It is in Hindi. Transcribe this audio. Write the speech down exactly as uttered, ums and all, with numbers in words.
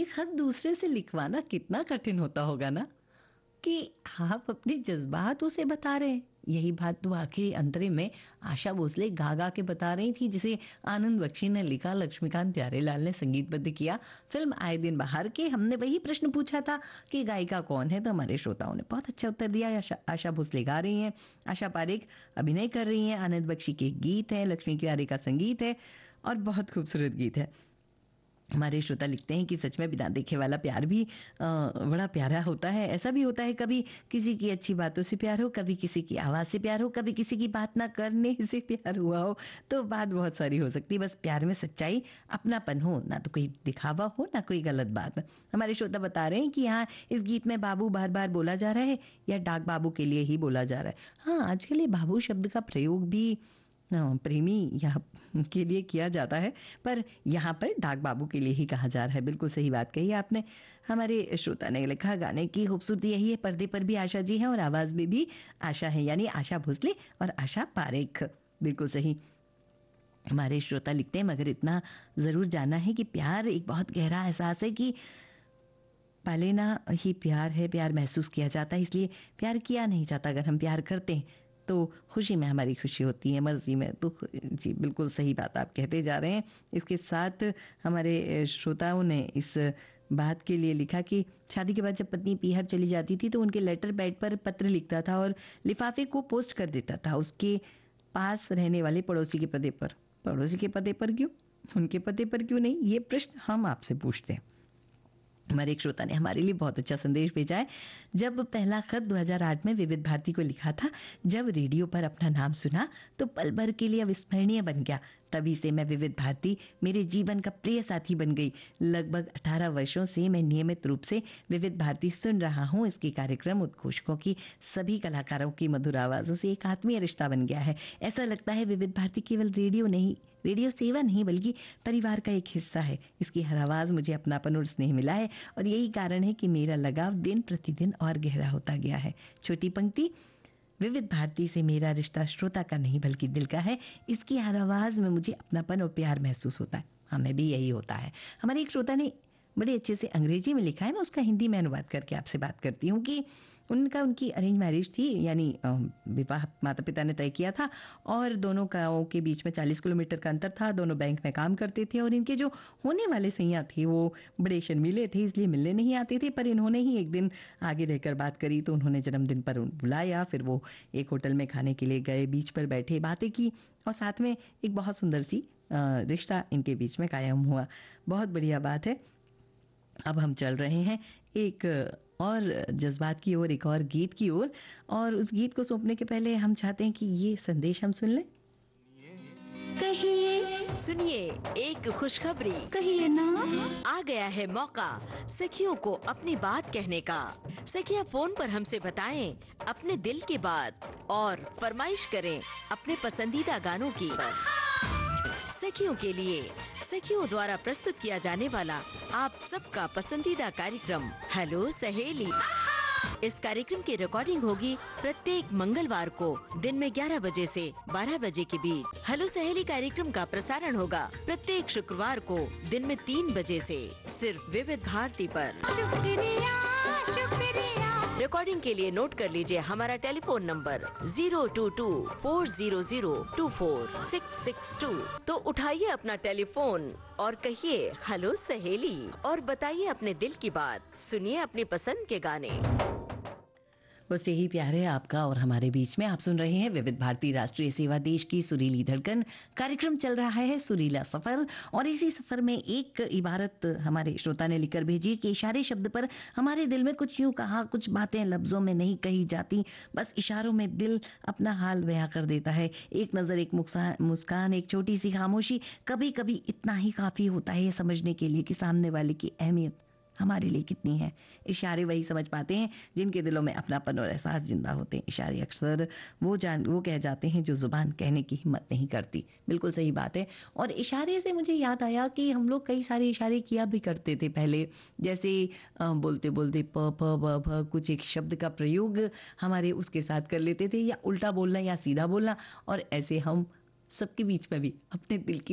ये खत दूसरे से लिखवाना कितना कठिन होता होगा ना, कि आप अपने जज्बात उसे बता रहे हैं। यही बात तो आखिरी अंतरिम में आशा भोसले गा गा के बता रही थी, जिसे आनंद बख्शी ने लिखा, लक्ष्मीकांत प्यारेलाल ने संगीतबद्ध किया। फिल्म आए दिन बहार के हमने वही प्रश्न पूछा था कि गायिका कौन है, तो हमारे श्रोताओं ने बहुत अच्छा उत्तर दिया। आशा, आशा भोसले गा रही हैं, आशा पारेख अभिनय कर रही हैं, आनंद बख्शी के गीत है, लक्ष्मी प्यारे का संगीत है और बहुत खूबसूरत गीत है। हमारे श्रोता लिखते हैं कि सच में बिना देखे वाला प्यार भी आ, बड़ा प्यारा होता है। ऐसा भी होता है, कभी किसी की अच्छी बातों से प्यार हो, कभी किसी की आवाज़ से प्यार हो, कभी किसी की बात ना करने से प्यार हुआ हो, तो बात बहुत सारी हो सकती है। बस प्यार में सच्चाई, अपनापन हो, ना तो कोई दिखावा हो, ना कोई गलत बात। हमारे श्रोता बता रहे हैं कि यहाँ इस गीत में बाबू बार बार बोला जा रहा है या डाक बाबू के लिए ही बोला जा रहा है। हाँ, आजकल ये बाबू शब्द का प्रयोग भी प्रेमी या के लिए किया जाता है, पर यहाँ पर डाक बाबू के लिए ही कहा जा रहा है। बिल्कुल सही बात कही आपने। हमारे श्रोता ने लिखा, गाने की खूबसूरती यही है, पर्दे पर भी आशा जी हैं और आवाज में भी आशा है, यानी आशा भोसले और आशा पारेख। बिल्कुल सही। हमारे श्रोता लिखते हैं, मगर इतना जरूर जानना है कि प्यार एक बहुत गहरा एहसास है कि पालेना ही प्यार है, प्यार महसूस किया जाता है, इसलिए प्यार किया नहीं जाता। अगर हम प्यार करते हैं तो खुशी में हमारी खुशी होती है, मर्जी में दुख। जी बिल्कुल सही बात आप कहते जा रहे हैं। इसके साथ हमारे श्रोताओं ने इस बात के लिए लिखा कि शादी के बाद जब पत्नी पीहर चली जाती थी तो उनके लेटर पैड पर पत्र लिखता था और लिफाफे को पोस्ट कर देता था उसके पास रहने वाले पड़ोसी के पते पर। पड़ोसी के पते पर क्यों, उनके पते पर क्यों नहीं, ये प्रश्न हम आपसे पूछते हैं। हमारे एक श्रोता ने हमारे लिए बहुत अच्छा संदेश भेजा है। जब पहला खत दो हज़ार आठ में विविध भारती को लिखा था, जब रेडियो पर अपना नाम सुना तो पल भर के लिए अविस्मरणीय बन गया। तभी से मैं विविध भारती मेरे जीवन का प्रिय साथी बन गई। लगभग अठारह वर्षों से मैं नियमित रूप से विविध भारती सुन रहा हूँ। इसके कार्यक्रम, उद्घोषकों की, सभी कलाकारों की मधुर आवाजों से एक आत्मीय रिश्ता बन गया है। ऐसा लगता है विविध भारती केवल रेडियो नहीं, रेडियो सेवा नहीं, बल्कि परिवार का एक हिस्सा है। इसकी हर आवाज मुझे अपनापन और स्नेह मिला है और यही कारण है कि मेरा लगाव दिन प्रतिदिन और गहरा होता गया है। छोटी पंक्ति, विविध भारती से मेरा रिश्ता श्रोता का नहीं बल्कि दिल का है। इसकी हर आवाज में मुझे अपनापन और प्यार महसूस होता है। हमें भी यही होता है। हमारे एक श्रोता ने बड़े अच्छे से अंग्रेजी में लिखा है, मैं उसका हिंदी में अनुवाद करके आपसे बात करती हूँ कि उनका उनकी अरेंज मैरिज थी, यानी विवाह माता पिता ने तय किया था और दोनों गाँवों के बीच में चालीस किलोमीटर का अंतर था। दोनों बैंक में काम करते थे और इनके जो होने वाले सैया थे वो बड़े शर्मीले थे, इसलिए मिलने नहीं आते थे। पर इन्होंने ही एक दिन आगे रहकर बात करी तो उन्होंने जन्मदिन पर बुलाया। फिर वो एक होटल में खाने के लिए गए, बीच पर बैठे, बातें की और साथ में एक बहुत सुंदर सी रिश्ता इनके बीच में कायम हुआ। बहुत बढ़िया बात है। अब हम चल रहे हैं एक और जज्बात की ओर, एक और गीत की ओर, और उस गीत को सौंपने के पहले हम चाहते हैं कि ये संदेश हम सुन लें। कहिए, सुनिए एक खुशखबरी, कहिए ना। आ गया है मौका सखियों को अपनी बात कहने का। सखियां फोन पर हमसे बताएं अपने दिल की बात और फरमाइश करें अपने पसंदीदा गानों की। सखियों के लिए सखियों द्वारा प्रस्तुत किया जाने वाला आप सबका पसंदीदा कार्यक्रम हेलो सहेली। इस कार्यक्रम की रिकॉर्डिंग होगी प्रत्येक मंगलवार को दिन में ग्यारह बजे से बारह बजे के बीच। हेलो सहेली कार्यक्रम का प्रसारण होगा प्रत्येक शुक्रवार को दिन में तीन बजे से सिर्फ विविध भारती पर। शुक्रिया शुक्रिया। रिकॉर्डिंग के लिए नोट कर लीजिए हमारा telephone number zero to to four zero zero to four six six to. तो उठाइए अपना टेलीफोन और कहिए हेलो सहेली और बताइए अपने दिल की बात। सुनिए अपनी पसंद के गाने। बस यही प्यार है आपका और हमारे बीच में। आप सुन रहे हैं विविध भारती राष्ट्रीय सेवा, देश की सुरीली धड़कन। कार्यक्रम चल रहा है सुरीला सफर और इसी सफर में एक इबारत हमारे श्रोता ने लिखकर भेजी कि इशारे शब्द पर हमारे दिल में कुछ यूं कहा, कुछ बातें लफ्जों में नहीं कही जाती, बस इशारों में दिल अपना हाल बयां कर देता है। एक नजर, एक मुस्कान, एक छोटी सी खामोशी, कभी कभी इतना ही काफी होता है ये समझने के लिए कि सामने वाले की अहमियत हमारे लिए कितनी है। इशारे वही समझ पाते हैं जिनके दिलों में अपनापन और एहसास जिंदा होते हैं। इशारे अक्सर वो जान वो कह जाते हैं जो जुबान कहने की हिम्मत नहीं करती। बिल्कुल सही बात है। और इशारे से मुझे याद आया कि हम लोग कई सारे इशारे किया भी करते थे पहले, जैसे बोलते बोलते प प ब भ कुछ एक शब्द का प्रयोग हमारे उसके साथ कर लेते थे, या उल्टा बोलना या सीधा बोलना, और ऐसे हम सबके बीच में भी अपने दिल की